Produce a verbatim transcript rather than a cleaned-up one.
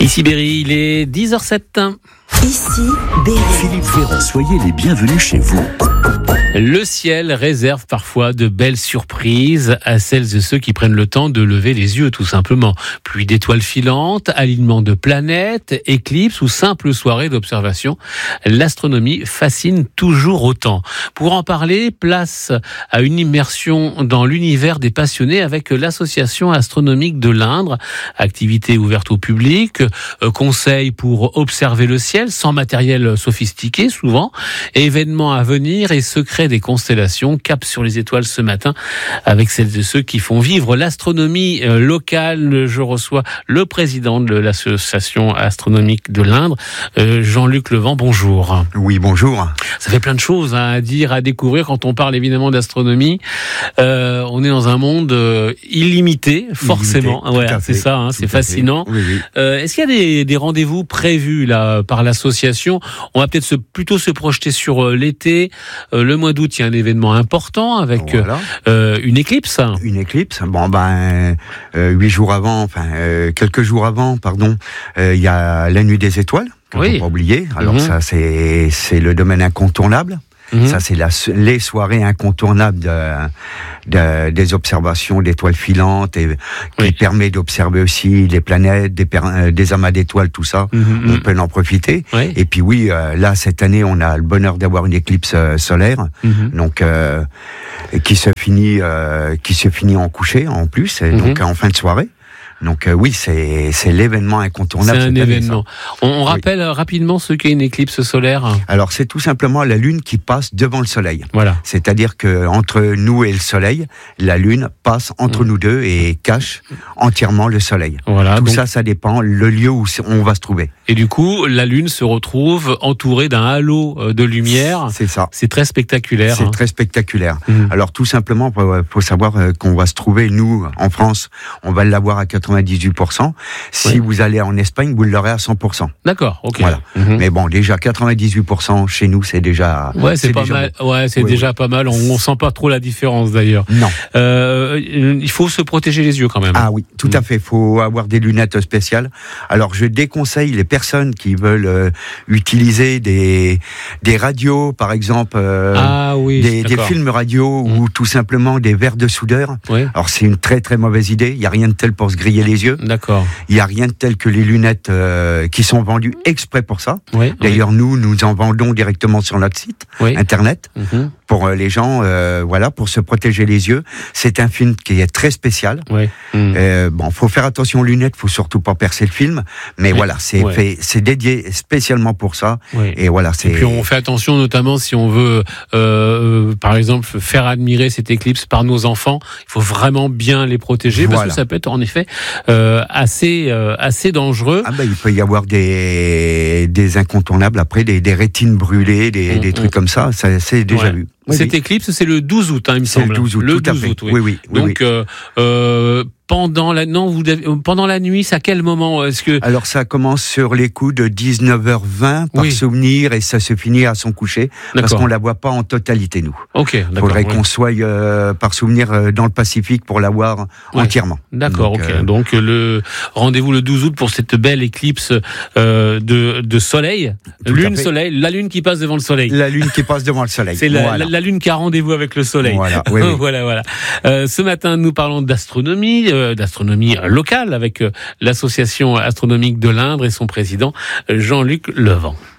Ici Berry, il est dix heures sept. Ici Berry. Philippe Ferrand, soyez les bienvenus chez vous. Le ciel réserve parfois de belles surprises à celles et ceux qui prennent le temps de lever les yeux, tout simplement. Pluie d'étoiles filantes, alignement de planètes, éclipses ou simples soirées d'observation. L'astronomie fascine toujours autant. Pour en parler, place à une immersion dans l'univers des passionnés avec l'Association astronomique de l'Indre. Activité ouverte au public, conseils pour observer le ciel sans matériel sophistiqué souvent, événements à venir et secrets des constellations. Cap sur les étoiles ce matin avec celles et ceux qui font vivre l'astronomie locale. Je reçois le président de l'association astronomique de l'Indre, Jean-Luc Levent. Bonjour. Oui, bonjour. Ça fait plein de choses à dire, à découvrir quand on parle évidemment d'astronomie. Euh, on est dans un monde euh, illimité, forcément. Illimité, ouais, c'est ça, hein, c'est fascinant. Oui, oui. Euh, est-ce qu'il y a des, des rendez-vous prévus là par l'association? On va peut-être se, plutôt se projeter sur euh, l'été. Euh, le mois d'août, il y a un événement important avec voilà. euh, une éclipse. Une éclipse. Bon ben euh, huit jours avant, enfin euh, quelques jours avant, pardon, euh, il y a la nuit des étoiles. Qu'on Oui. peut pas oublier. Alors Mm-hmm. ça c'est c'est le domaine incontournable. Mmh. Ça, c'est la, les soirées incontournables de, de, des observations d'étoiles filantes et qui oui. permet d'observer aussi les planètes, des, des amas d'étoiles, tout ça. Mmh. On peut en profiter. Oui. Et puis oui, euh, là, cette année, on a le bonheur d'avoir une éclipse euh, solaire, mmh. donc euh, qui se finit, euh, qui se finit en coucher en plus, et mmh. donc en fin de soirée. Donc euh, oui, c'est c'est l'événement incontournable. C'est un cette année, événement. On, on rappelle oui. rapidement ce qu'est une éclipse solaire. Alors c'est tout simplement la Lune qui passe devant le Soleil. Voilà. C'est-à-dire que entre nous et le Soleil, la Lune passe entre mmh. nous deux et cache entièrement le Soleil. Voilà. Tout donc... ça, ça dépend le lieu où on va se trouver. Et du coup, la Lune se retrouve entourée d'un halo de lumière. C'est ça. C'est très spectaculaire. C'est hein. très spectaculaire. Mmh. Alors tout simplement, il faut savoir qu'on va se trouver, nous, en France, on va l'avoir à quatre-vingt-dix-huit pour cent. Si oui. vous allez en Espagne, vous l'aurez à cent pour cent. D'accord, ok. Voilà. Mmh. Mais bon, déjà quatre-vingt-dix-huit pour cent chez nous, c'est déjà. Ouais, c'est, c'est pas déjà mal. Bon. Ouais, c'est oui, déjà oui. pas mal. On, on sent pas trop la différence d'ailleurs. Non. Euh, il faut se protéger les yeux quand même. Ah oui, tout mmh. à fait. Il faut avoir des lunettes spéciales. Alors, je déconseille les personnes qui veulent euh, utiliser des des radios, par exemple, euh, ah, oui, des, des films radio mmh. ou tout simplement des verres de soudeur. Oui. Alors, c'est une très très mauvaise idée. Il y a rien de tel pour se griller les yeux. D'accord. Il y a rien de tel que les lunettes euh, qui sont vendues exprès pour ça. Oui, D'ailleurs, oui. nous, nous en vendons directement sur notre site oui. internet mmh. pour euh, les gens, euh, voilà, pour se protéger les yeux. C'est un film qui est très spécial. Oui. Mmh. Euh, bon, faut faire attention aux lunettes, faut surtout pas percer le film. Mais oui. voilà, c'est ouais. fait, c'est dédié spécialement pour ça. Oui. Et voilà, c'est. Et puis on fait attention, notamment si on veut, euh, par exemple, faire admirer cette éclipse par nos enfants. Il faut vraiment bien les protéger voilà. parce que ça peut être en effet euh, assez, euh, assez dangereux. Ah ben, il peut y avoir des des incontournables après, des, des rétines brûlées, des, mmh, des trucs mmh. comme ça. Ça c'est déjà ouais. vu. Oui, Cette oui. éclipse, c'est le douze août, hein, il me c'est semble. Le douze août, le tout douze à fait. août, oui. oui, oui, oui Donc, oui. Euh, euh, pendant la non, vous avez, pendant la nuit, c'est à quel moment est-ce que Alors ça commence sur les coups de dix-neuf heures vingt par oui. souvenir et ça se finit à son coucher d'accord. parce qu'on la voit pas en totalité nous. Ok. Il faudrait oui. qu'on soit euh, par souvenir euh, dans le Pacifique pour la voir ouais. entièrement. D'accord. Donc, ok. Euh... Donc le rendez-vous le douze août pour cette belle éclipse euh, de de soleil, Tout lune soleil, la lune qui passe devant le soleil. La lune qui passe devant le soleil. C'est la, voilà. la, la lune qui a rendez-vous avec le soleil. Voilà. Oui, oui. voilà, voilà. Euh, ce matin, nous parlons d'astronomie. d'astronomie locale avec l'association astronomique de l'Indre et son président Jean-Luc Levent.